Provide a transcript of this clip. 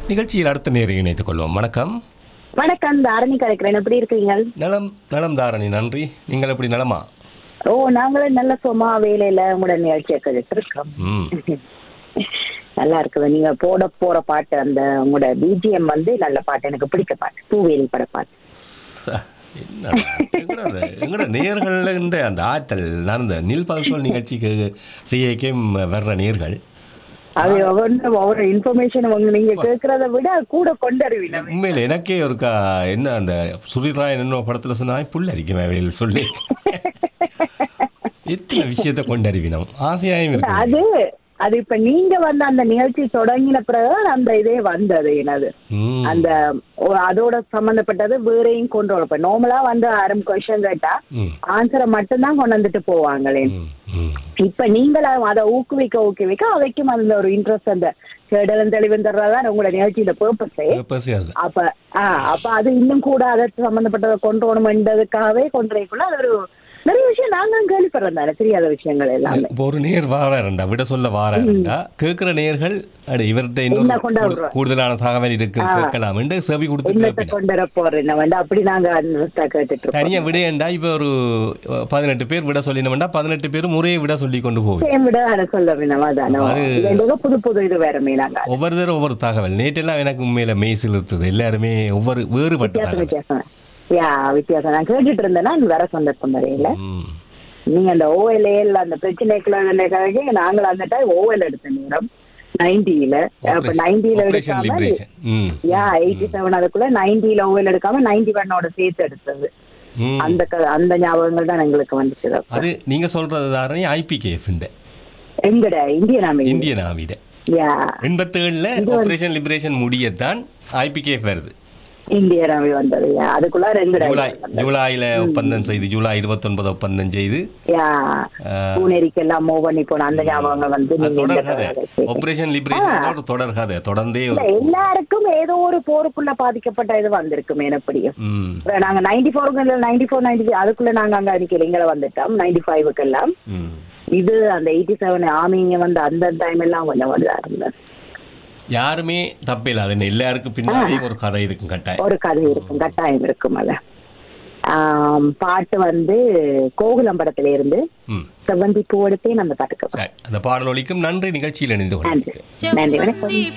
நிகழ்ச்சியில் அடுத்த நேரம் இணைத்துக் கொள்வோம். வணக்கம். வணக்கம், தாரணி கலைக்கிறேன். எப்படி இருக்கீங்க? நலம் நலம் தாரணி, நன்றி. நீங்கள் எப்படி நலமா? ஓ, நாங்களும் நல்ல சும்மா வேலையில உங்களோட நிகழ்ச்சியை கேட்டுருக்கோம். நல்லா இருக்குது. நீங்க போற பாட்டு, அந்த உங்களோட பிஜிஎம் வந்து நல்ல பாட்டு, எனக்கு பிடிக்க பாட்டு, பூவேலி பட பாட்டு. எங்களோட நேர்கள் அந்த ஆற்றல் நடந்த நீல்பால்சோல் நிகழ்ச்சிக்கு செய்யக்கே வர்ற நேர்கள் அது ஒவ்வொரு இன்ஃபர்மேஷன் நீங்க கேட்கறத விட கூட கொண்டறிவின. உண்மையில எனக்கே ஒருக்கா என்ன அந்த சுரிராயன் என்ன படத்துல சொன்னா புள்ள அடிக்கும் வேலையில் சொல்லி எத்தனை விஷயத்த கொண்டறிவினோம். ஆசையாயும் இருக்கு. அது இப்ப நீங்க வந்து அந்த நிகழ்ச்சி தொடங்கின பிறகு அந்த இதே வந்தது. என்னது அந்த அதோட சம்பந்தப்பட்டது வேறையும் கொண்டு வரப்ப நார்மலா வந்து ஆரம் கொஸ்டின் கேட்டா ஆன்சரை மட்டும்தான் கொண்டு வந்துட்டு போவாங்களே. இப்ப நீங்களும் அதை ஊக்குவிக்க அவைக்கும் அந்த ஒரு இன்ட்ரெஸ்ட், அந்த கேடலும் தெளிவும் தர்றதான் உங்களோட நிகழ்ச்சியில பர்பஸ். அப்ப அது இன்னும் கூட அதை சம்பந்தப்பட்டதை கொண்டு வரணும்ன்றதுக்காகவே கொண்டு வரக்குள்ள அது ஒரு நிறைய விஷயம் நாங்களும் கேள்விப்படுறோம் தானே, தெரியாத விஷயங்கள் எல்லாம். ஒரு நேர் வாரண்டா விட சொல்ல வாரண்டா கேட்கிற நேர்கள் இவர்கிட்ட இன்னும் கூடுதலான தகவல் இருக்கு கேட்கலாம் என்று செவி கொடுத்து கொண்டு வர போறேன். அப்படி நாங்க கேட்டுட்டு தனியா விடையண்டா. இப்ப ஒரு 18 பேர் விட சொல்லினோம்டா 18 பேரும் முறையை விட சொல்லி கொண்டு போவோம். விட சொல்ல புது புது இது வேற மீனாங்க. ஒவ்வொருத்தரும் ஒவ்வொரு தகவல். நேற்றெல்லாம் எனக்கு உண்மையில மெய் சிலிர்த்தது. எல்லாருமே ஒவ்வொரு வேறுபட்ட தகவல் வித்தியாசம் நான் கேட்டுட்டு இருந்தேன்னா வேற சந்தர்ப்பம் வரையில நீங்க அந்த ஓஎல்ஏல அந்த பிரச்சனைக்குள்ள நாங்களும் அந்த டைம் ஓஎல் எடுத்த நேரம் 90ல. அப்ப 90ல எடுக்காம 87 அதுக்குள்ள 90ல ஓஎல் எடுக்காம 91ஓட சேர்த்து எடுத்தது. அந்த ஞாபகங்கள் தான் எங்களுக்கு வந்துச்சு. அது நீங்க சொல்றது தானே ஐபிகேஎஃப் எங்கட Indian army 87ல operation liberation முடியத்தான் IPKF வருது. இந்திய ஆர்மி வந்தது. அதுக்குள்ள ஜூலைல ஒப்பந்தம் செய்து ஜூலை 29 ஒப்பந்தம் செய்து பூனேரிக்கெல்லாம் மூவ் பண்ணி போன அந்த ஞாபகங்கள் வந்து ஆபரேஷன் லிபரேஷன் தொடர்கதை தொடர்ந்தே எல்லாருக்கும் ஏதோ ஒரு போருக்குள்ள பாதிக்கப்பட்ட இது வந்திருக்குமே. எப்படியும் நாங்க 94 அதுக்குள்ள நாங்க அங்க அடிக்கல, இங்க வந்துட்டோம் 95க்கு எல்லாம். இது அந்த 87 ஆர்மிங்க வந்து அந்த டைம் எல்லாம் கொஞ்சம் வந்தா இருந்தது. யாருமே தப்பில்லை. அது எல்லாருக்கும் பின்னாடியும் ஒரு கதை இருக்கும், கட்டாயம் இருக்கும். அத பாட்டு வந்து கோகுலம் படத்துல இருந்து செவ்வந்தி பூ எடுத்தே நம்ம பாட்டுக்கு அந்த பாடல் ஒலிக்கும். நன்றி. நிகழ்ச்சியில் இணைந்து நன்றி.